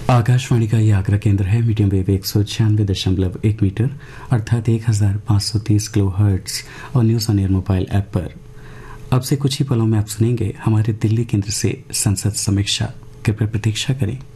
आकाशवाणी का ये आगरा केंद्र है। मीडियम वेव 196.1 मीटर अर्थात 1530 किलो हर्ट्ज और news on air mobile app पर। अब से कुछ ही पलों में आप सुनेंगे हमारे दिल्ली केंद्र से संसद समीक्षा। कृपया प्रतीक्षा करें।